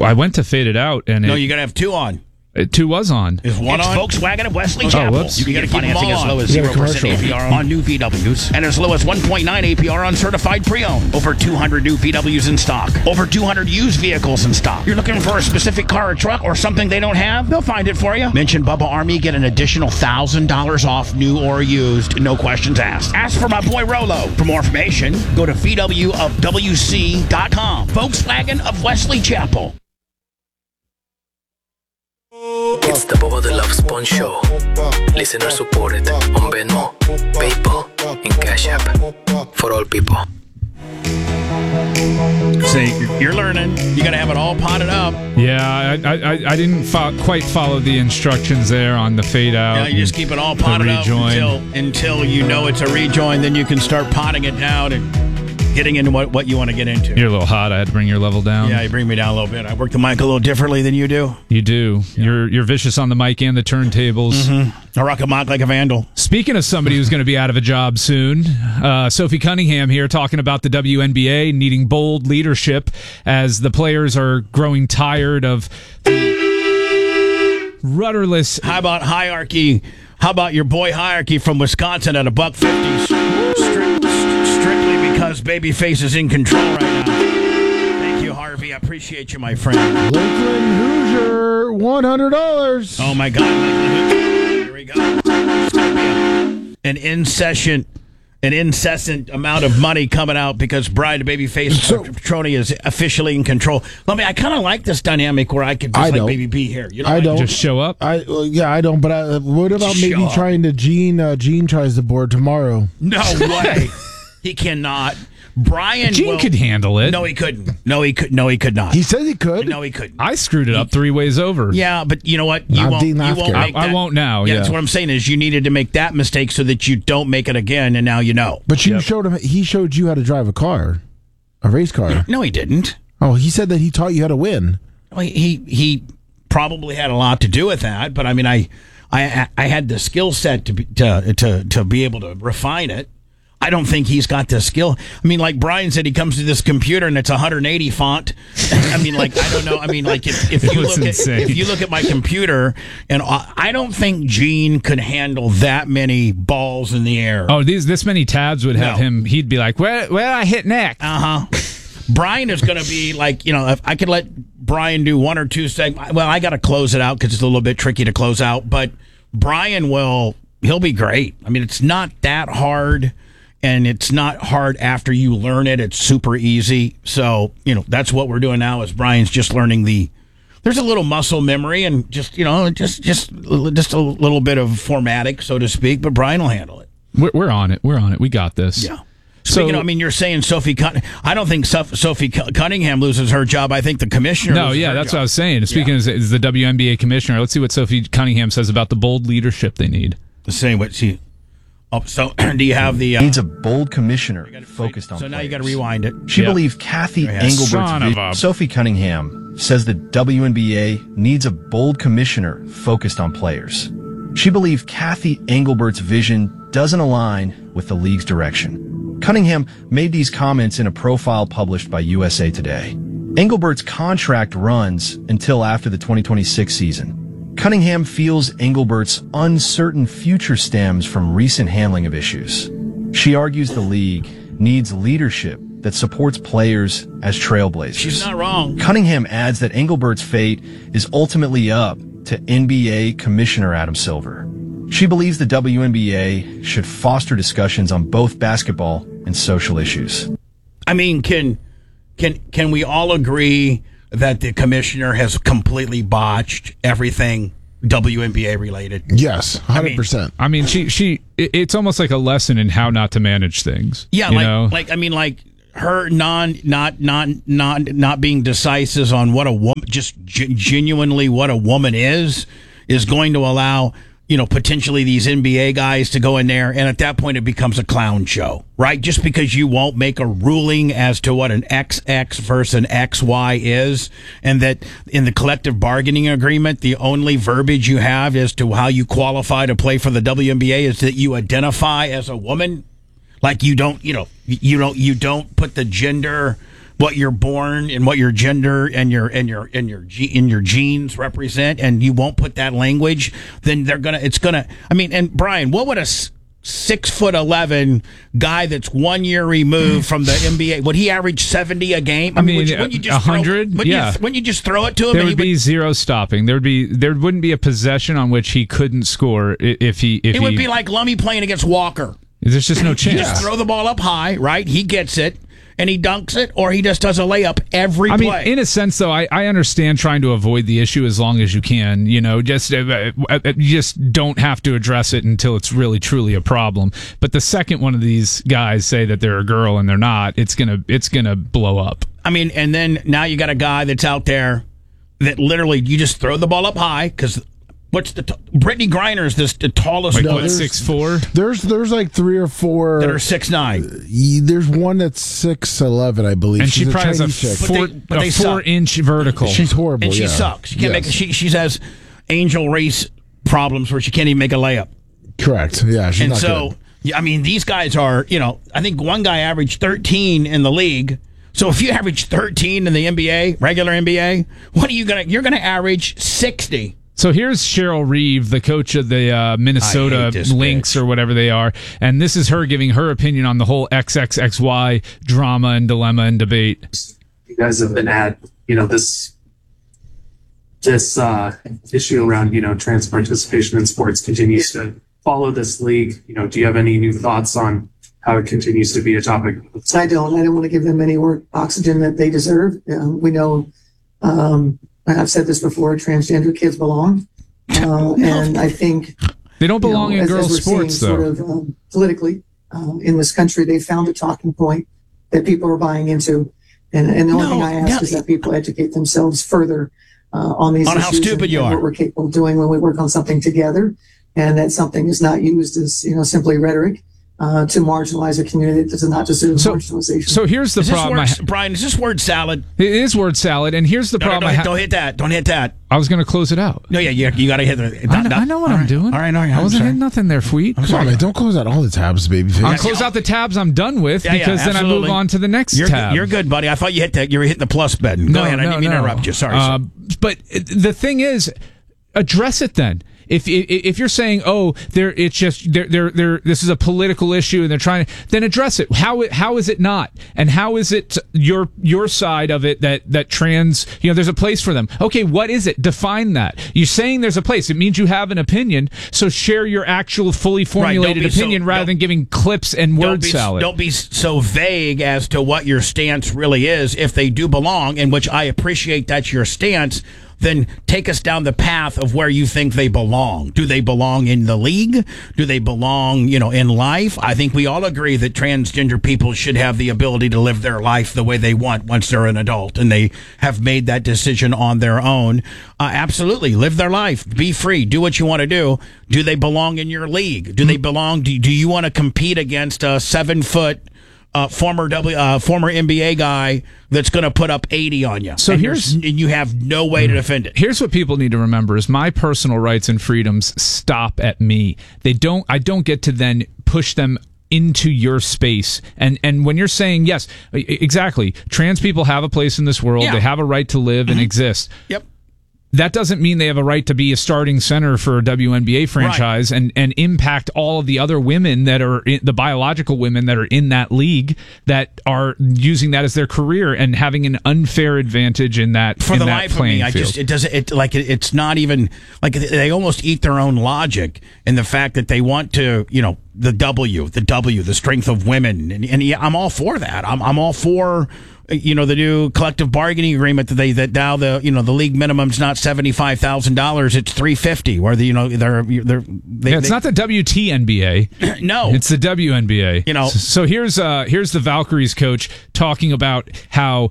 I went to fade it out, and No, you got to have 2 on. 2 was on. Is 1 It's on? Volkswagen of Wesley Chapel. whoops. You can get financing as low as You got a 0% commercial. APR on new VWs and as low as 1.9 APR on certified pre-owned. Over 200 new VWs in stock. Over 200 used vehicles in stock. You're looking for a specific car or truck or something they don't have? They'll find it for you. Mention Bubba Army, get an additional $1,000 off new or used. No questions asked. Ask for my boy Rolo. For more information, go to VWofWC.com. Volkswagen of Wesley Chapel. It's the Bubba the Love Sponge Show. Listener supported on Venmo, PayPal, and Cash App. For all people. See, you're learning. You got to have it all potted up. Yeah, I didn't quite follow the instructions there on the fade out. Yeah, you just keep it all potted up until you know it's a rejoin. Then you can start potting it down and getting into what you want to get into. You're a little hot. I had to bring your level down. Yeah, you bring me down a little bit. I work the mic a little differently than you do. You do. Yeah. You're vicious on the mic and the turntables. Mm-hmm. I rock a mic like a vandal. Speaking of somebody who's going to be out of a job soon, Sophie Cunningham here talking about the WNBA needing bold leadership as the players are growing tired of rudderless. How about hierarchy? How about your boy Hierarchy from Wisconsin at $150? Strictly because Babyface is in control right now. Thank you, Harvey. I appreciate you, my friend. Lakeland Hoosier, $100. Oh, my God. Here we go. It's going to be an incessant amount of money coming out because Brian Babyface Petroni is officially in control. I kind of like this dynamic where I could just like Baby B here. You know, I don't. Just show up? I don't. But what about maybe Show up. trying to Gene tries the board tomorrow? No way. He cannot. Brian Gene could handle it. No, he couldn't. No, he could not. He said he could. No, he couldn't. I screwed it up 3 ways over. Yeah, but you know what? I'm Dean Lafker. I won't now. Yeah, that's what I'm saying is you needed to make that mistake so that you don't make it again, and now you know. But you showed him. He showed you how to drive a car, a race car. No, he didn't. Oh, he said that he taught you how to win. Well, he probably had a lot to do with that, but I mean, I had the skill set to be able to refine it. I don't think he's got the skill. I mean, like Brian said, he comes to this computer and it's 180 font. I mean, like, I don't know. I mean, like, if you look at my computer, and I don't think Gene could handle that many balls in the air. Oh, this many tabs would have him. He'd be like, where I hit next? Brian is going to be like, if I could let Brian do 1 or 2 segments. Well, I got to close it out because it's a little bit tricky to close out. But Brian he'll be great. I mean, it's not that hard. And it's not hard after you learn it. It's super easy. So, that's what we're doing now is Brian's just learning there's a little muscle memory and just a little bit of formatting, so to speak, but Brian will handle it. We're on it. We got this. Yeah. So, you're saying Sophie I don't think Sophie Cunningham loses her job. I think the commissioner loses her that's job. what I was saying. Speaking as the WNBA commissioner, let's see what Sophie Cunningham says about the bold leadership they need. The same what she... Oh, so do you have the... needs a bold commissioner focused on So now players. you got to rewind it. She believes Kathy Engelbert's vision. Sophie Cunningham says the WNBA needs a bold commissioner focused on players. She believes Kathy Engelbert's vision doesn't align with the league's direction. Cunningham made these comments in a profile published by USA Today. Engelbert's contract runs until after the 2026 season. Cunningham feels Engelbert's uncertain future stems from recent handling of issues. She argues the league needs leadership that supports players as trailblazers. She's not wrong. Cunningham adds that Engelbert's fate is ultimately up to NBA Commissioner Adam Silver. She believes the WNBA should foster discussions on both basketball and social issues. I mean, can we all agree that the commissioner has completely botched everything WNBA related? Yes, 100%. I mean, it's almost like a lesson in how not to manage things. Yeah, like her not being decisive on what a woman, just genuinely what a woman is going to allow, potentially these NBA guys to go in there. And at that point, it becomes a clown show, right? Just because you won't make a ruling as to what an XX versus an XY is, and that in the collective bargaining agreement, the only verbiage you have as to how you qualify to play for the WNBA is that you identify as a woman. Like you don't put the gender what you're born and what your gender and your genes represent, and you won't put that language, then and Brian, what would a 6'11" guy that's 1 year removed from the NBA, would he average 70 a game? Wouldn't you just 100? Wouldn't you just throw it to him? There would be zero stopping. There wouldn't be a possession on which he couldn't score if he. It would be like Lummy playing against Walker. There's just no chance. You just throw the ball up high, right? He gets it, and he dunks it, or he just does a layup every play. I mean, in a sense, though, I understand trying to avoid the issue as long as you can. You know, you just don't have to address it until it's really, truly a problem. But the second one of these guys say that they're a girl and they're not, it's gonna blow up. I mean, and then now you got a guy that's out there that literally you just throw the ball up high because. Brittany Griner is the tallest one. 6'4"? There's like 3 or 4 that are 6'9". There's one that's 6'11", I believe. And she probably has a 4-inch vertical. She's horrible. And she sucks. She can't make. She has angel race problems where she can't even make a layup. Correct. Yeah. She's not good. Yeah, I mean, these guys are. I think one guy averaged 13 in the league. So if you average 13 in the NBA, regular NBA, what are you gonna? You're gonna average 60. So here's Cheryl Reeve, the coach of the Minnesota Lynx or whatever they are, and this is her giving her opinion on the whole XXXY drama and dilemma and debate. You guys have been at, this issue around, trans participation in sports continues to follow this league. Do you have any new thoughts on how it continues to be a topic? I don't want to give them any more oxygen that they deserve. We know, I've said this before, transgender kids belong. And I think they don't belong in girls' sports, though. Sort of politically, in this country, they found a talking point that people are buying into. And the only thing I ask is that people educate themselves further on these issues. How stupid you are. What we're capable of doing when we work on something together. And that something is not used as, simply rhetoric. To marginalize a community that does not deserve marginalization. So here's the problem. Brian, is this word salad? It is word salad, and here's the problem. Don't hit that. Don't hit that. I was going to close it out. No, you got to hit it. I know what I'm doing. All right. I wasn't hitting nothing there, Fweet. I'm sorry, man. Don't close out all the tabs, baby. I'll close out the tabs I'm done with because then I move on to the next tab. You're good, buddy. I thought you were hitting the plus button. Go ahead. I didn't mean to interrupt you. Sorry. But the thing is, address it then. If you're saying, this is a political issue and they're trying to, then address it. How is it not? And how is it your side of it that trans, there's a place for them? Okay, what is it? Define that. You're saying there's a place. It means you have an opinion. So share your actual fully formulated opinion rather than giving clips and word salad. Don't be so vague as to what your stance really is. If they do belong, in which I appreciate that's your stance, then take us down the path of where you think they belong. Do they belong in the league? Do they belong, in life? I think we all agree that transgender people should have the ability to live their life the way they want once they're an adult and they have made that decision on their own. Absolutely. Live their life. Be free. Do what you want to do. Do they belong in your league? Do they belong? Do you want to compete against a 7-foot former NBA guy that's going to put up 80 on you? So and you have no way to defend it. Here's what people need to remember: is my personal rights and freedoms stop at me. I don't get to then push them into your space. And when you're saying yes, exactly, trans people have a place in this world. They have a right to live and exist. Yep. That doesn't mean they have a right to be a starting center for a WNBA franchise and impact all of the other women that are the biological women that are in that league that are using that as their career and having an unfair advantage in that for the life of me. It's not even like they almost eat their own logic in the fact that they want to, the strength of women, and I'm all for that. I'm all for the new collective bargaining agreement that now the league minimum's not $75,000, it's $350. Where it's not the WTNBA. No, it's the WNBA. So here's the Valkyries coach talking about how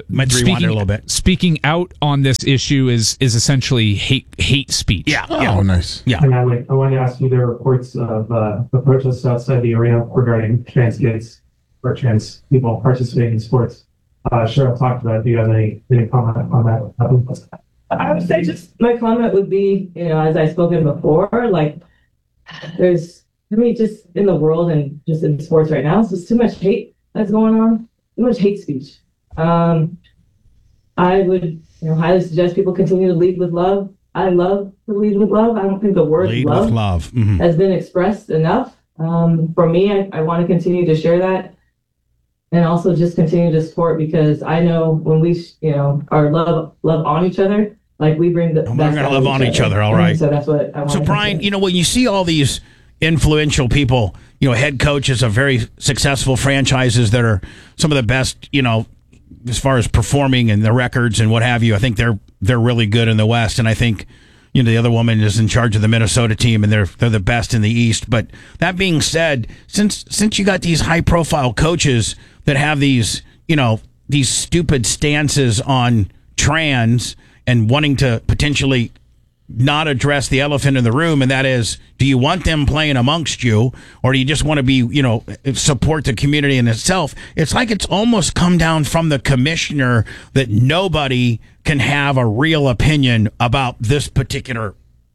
speaking out on this issue is essentially hate speech. Yeah. Oh, nice. Yeah. And I want to ask you, there are reports of the protests outside the arena regarding trans kids or trans people participating in sports. Cheryl talked about it. Do you have any comment on that? I would say just my comment would be, as I've spoken before, there's, just in the world and just in sports right now, it's just too much hate that's going on, too much hate speech. I would highly suggest people continue to lead with love. I love to lead with love. I don't think the word love has been expressed enough. For me, I want to continue to share that, and also just continue to support, because I know when we are love on each other, like we bring the best. We're gonna love on each other, all right. So that's what I want. So Brian, when you see all these influential people, head coaches of very successful franchises that are some of the best, as far as performing and the records and what have you, I think they're really good in the West, and I think the other woman is in charge of the Minnesota team, and they're the best in the East. But that being said, since you got these high profile coaches that have these these stupid stances on trans and wanting to potentially not address the elephant in the room, and that is, do you want them playing amongst you, or do you just want to be, support the community in itself? It's like it's almost come down from the commissioner that nobody can have a real opinion about this particular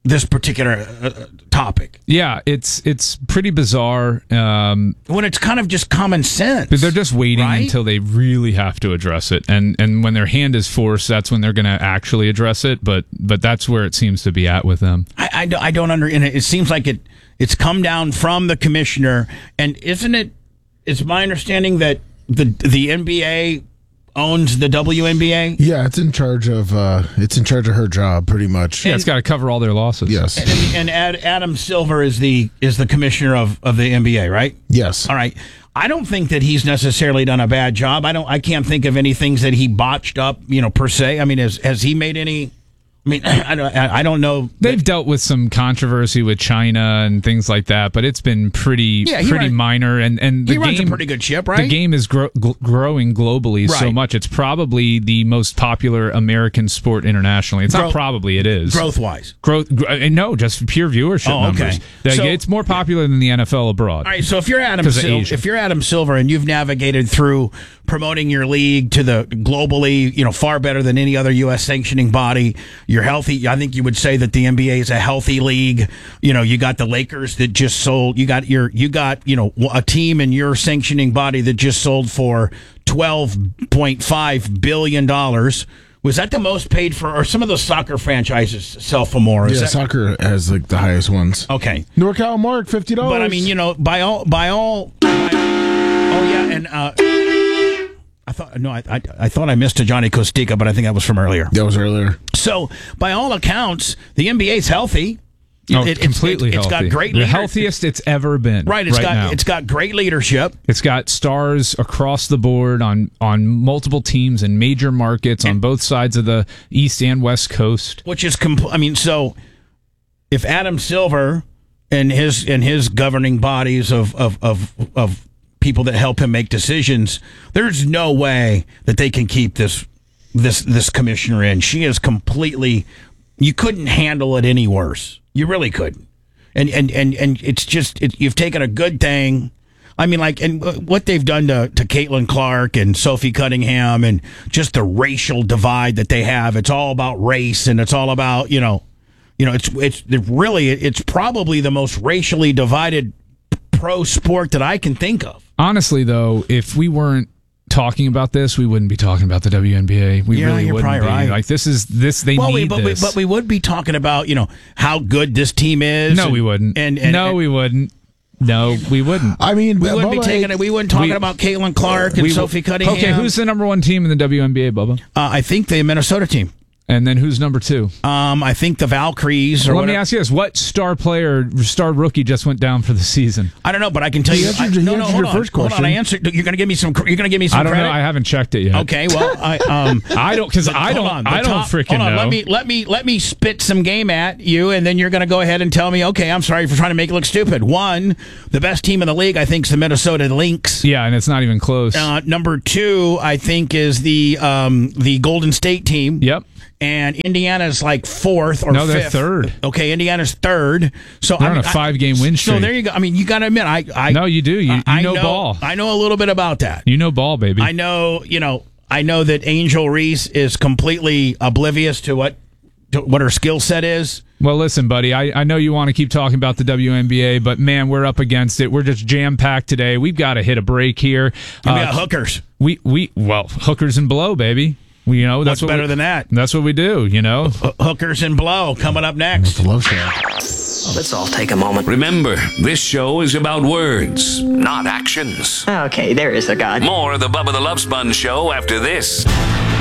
topic. Yeah, it's pretty bizarre. When it's kind of just common sense. But they're just waiting right? until they really have to address it, and when their hand is forced, that's when they're going to actually address it. But that's where it seems to be at with them. I don't understand. It seems like it's come down from the commissioner, and isn't it? It's my understanding that the NBA owns the WNBA. Yeah, it's in charge of her job pretty much. Yeah, it's got to cover all their losses. Yes. And Adam Silver is the commissioner of the NBA, right? Yes. All right. I don't think that he's necessarily done a bad job. I can't think of any things that he botched up, per se. I mean, has he made any? I mean, I don't know. They've dealt with some controversy with China and things like that, but it's been pretty minor. And the he runs game, a pretty good ship, right? The game is growing globally so much. It's probably the most popular American sport internationally. It's not probably, it is. Growth-wise. No, just pure viewership numbers. It's more popular than the NFL abroad. All right, so if you're Adam Silver and you've navigated through promoting your league to the globally, far better than any other U.S. sanctioning body, you're healthy. I think you would say that the NBA is a healthy league. You got the Lakers that just sold. You got a team in your sanctioning body that just sold for $12.5 billion. Was that the most paid for, or some of those soccer franchises sell for more? Soccer has the highest ones. Okay. NorCal Mark, $50. But I mean, by all. Oh yeah, and I thought I missed a Johnny Kostika, but I think that was from earlier. That was earlier. So, by all accounts, the NBA's healthy. It's completely healthy. It's got great the leadership. healthiest it's ever been. Right. It's got great leadership. It's got stars across the board on multiple teams in major markets on both sides of the East and West Coast. Which is so if Adam Silver and his governing bodies of people that help him make decisions, there's no way that they can keep this commissioner in. She is completely. You couldn't handle it any worse. You really couldn't. And it's just you've taken a good thing. I mean, and what they've done to Caitlin Clark and Sophie Cunningham, and just the racial divide that they have. It's all about race, and it's all about it's probably the most racially divided pro sport that I can think of. Honestly, though, if we weren't talking about this, we wouldn't be talking about the WNBA. We really wouldn't be. Right. Like this. They need this. But we would be talking about how good this team is. No, we wouldn't. We wouldn't. No, we wouldn't. I mean, we wouldn't talking about Caitlin Clark and Sophie Cunningham. Okay, who's the number one team in the WNBA, Bubba? I think the Minnesota team. And then who's number two? I think the Valkyries. Let me ask you this: what star rookie just went down for the season? I don't know, but I can tell you. Hold on. I answered. You're going to give me some. You're going to give me some. I don't credit? know. I haven't checked it yet. Okay, well, I don't freaking know. Let me spit some game at you, and then you're going to go ahead and tell me. Okay, I'm sorry for trying to make it look stupid. One, the best team in the league, I think, is the Minnesota Lynx. Yeah, and it's not even close. Number two, I think, is the Golden State team. Yep. And Indiana's like fourth or fifth. No, they're third. Okay, Indiana's third. So they're on a 5-game win streak. So there you go. I mean, you got to admit, No, you do. You know ball. I know a little bit about that. You know ball, baby. I know that Angel Reese is completely oblivious to what what her skill set is. Well, listen, buddy, I know you want to keep talking about the WNBA, but man, we're up against it. We're just jam-packed today. We've got to hit a break here. We got hookers. Well, hookers and blow, baby. That's what's better than that. That's what we do, Hookers and blow coming up next. Let's all take a moment. Remember, this show is about words, not actions. Okay, there is a God. More of the Bubba the Love Sponge Show after this.